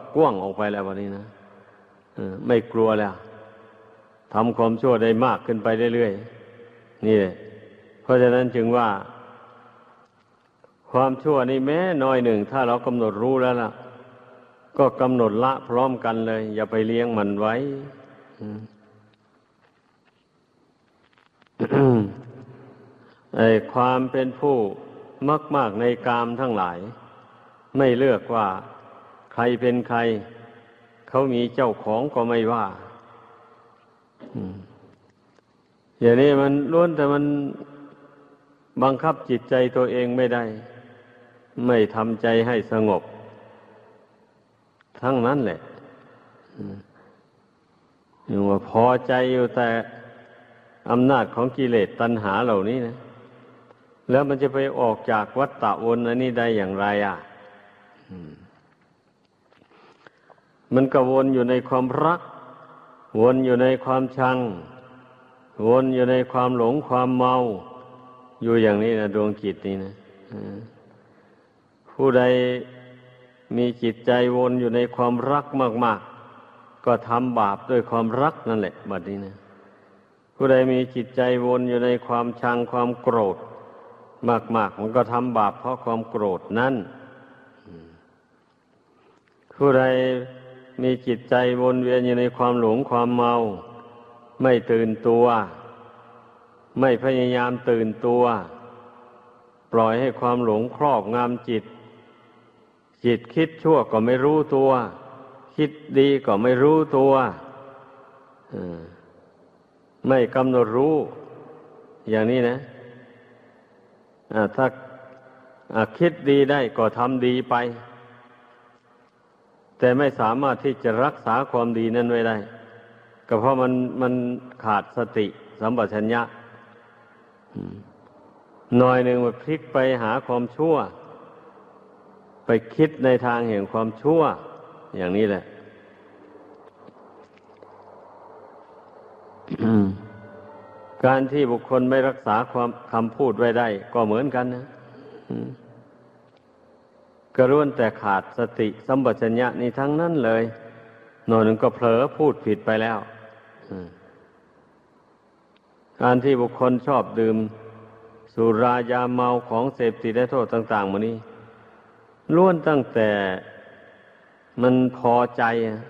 กว้างออกไปแล้ววันนี้นะไม่กลัวแล้วทำความชั่วได้มากขึ้นไปเรื่อยๆนี่แหละเพราะฉะนั้นจึงว่าความชั่วนี่แม้น้อยหนึ่งถ้าเรากำหนดรู้แล้วล่ะก็กำหนดละพร้อมกันเลยอย่าไปเลี้ยงมันไว้ ไอ้ความเป็นผู้มากๆในกามทั้งหลายไม่เลือกว่าใครเป็นใครเขามีเจ้าของก็ไม่ว่าอย่างนี้มันล้วนแต่มันบังคับจิตใจตัวเองไม่ได้ไม่ทำใจให้สงบทั้งนั้นแหละอย่างว่าพอใจอยู่แต่อำนาจของกิเลสตัณหาเหล่านี้นะแล้วมันจะไปออกจากวัฏฏะวนอันนี้ได้อย่างไรมันก็วนอยู่ในความรักวนอยู่ในความชังวนอยู่ในความหลงความเมาอยู่อย่างนี้นะดวงจิตนี่นะผู้ใดมีจิตใจวนอยู่ในความรักมากๆก็ทำบาปด้วยความรักนั่นแหละบัดนี้นะผู้ใดมีจิตใจวนอยู่ในความชังความโกรธมากๆมันก็ทำบาปเพราะความโกรธนั่นผู้ใดมีจิตใจวนเวียนอยู่ในความหลงความเมาไม่ตื่นตัวไม่พยายามตื่นตัวปล่อยให้ความหลงครอบงำจิตคิดชั่วก็ไม่รู้ตัวคิดดีก็ไม่รู้ตัวไม่กำหนดรู้อย่างนี้นะถ้าคิดดีได้ก็ทำดีไปแต่ไม่สามารถที่จะรักษาความดีนั้นไว้ได้ก็เพราะมันขาดสติสัมปชัญญะหน่อยหนึ่งมันพลิกไปหาความชั่วไปคิดในทางแห่งความชั่วอย่างนี้แหละ การที่บุคคลไม่รักษาความคำพูดไว้ได้ก็เหมือนกันนะกระล้วนแต่ขาดสติสัมปชัญญะนี่ทั้งนั้นเลยหน่อยหนึ่งก็เผลอพูดผิดไปแล้วการที่บุคคลชอบดื่มสุรายาเมาของเสพติดและโทษต่างๆหมดนี้ล้วนตั้งแต่มันพอใจ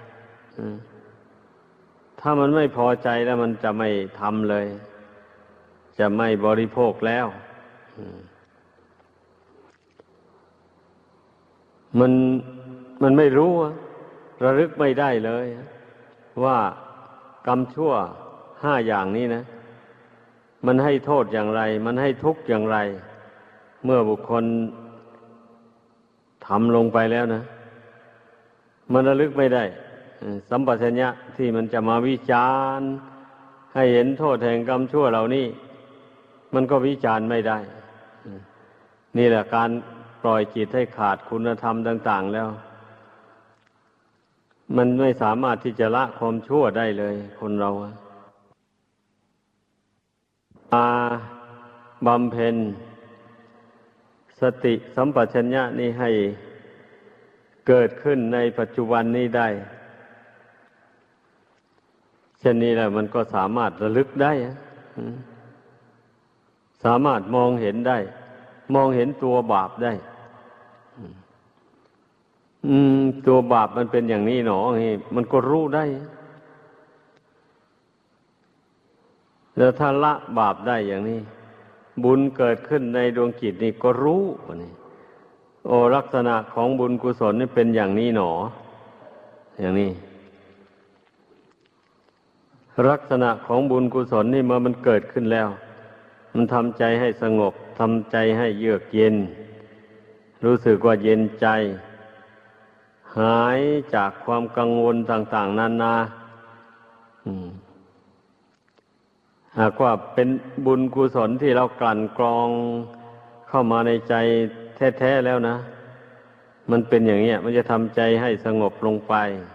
ถ้ามันไม่พอใจแล้วมันจะไม่ทำเลยจะไม่บริโภคแล้วมันไม่รู้ระลึกไม่ได้เลยว่ากรรมชั่ว5อย่างนี้นะมันให้โทษอย่างไรมันให้ทุกข์อย่างไรเมื่อบุคคลทำลงไปแล้วนะมันระลึกไม่ได้สัมปชัญญะที่มันจะมาวิจารณ์ให้เห็นโทษแห่งกรรมชั่วเหล่านี้มันก็วิจารณ์ไม่ได้นี่แหละการปล่อยจิตให้ขาดคุณธรรมต่างๆแล้วมันไม่สามารถที่จะละความชั่วได้เลยคนเราบำเพ็ญสติสัมปชัญญะนี้ให้เกิดขึ้นในปัจจุบันนี้ได้เช่นนี้แหละมันก็สามารถระลึกได้สามารถมองเห็นได้มองเห็นตัวบาปได้ตัวบาปมันเป็นอย่างนี้หนอนี่มันก็รู้ได้แล้วถ้าละบาปได้อย่างนี้บุญเกิดขึ้นในดวงจิตนี่ก็รู้นี่โอ้ลักษณะของบุญกุศลนี่เป็นอย่างนี้หนออย่างนี้ลักษณะของบุญกุศลนี่เมื่อมันเกิดขึ้นแล้วมันทำใจให้สงบทำใจให้เยือกเย็นรู้สึกว่าเย็นใจหายจากความกังวลต่างๆนานาหากว่าเป็นบุญกุศลที่เรากลั่นกรองเข้ามาในใจแท้ๆแล้วนะมันเป็นอย่างนี้มันจะทำใจให้สงบลงไป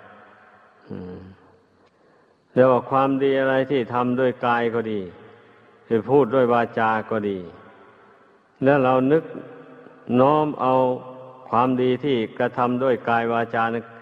แล้วว่าความดีอะไรที่ทำด้วยกายก็ดีที่พูดด้วยวาจาก็ดีแล้วเรานึกน้อมเอาความดีที่กระทำด้วยกายวาจา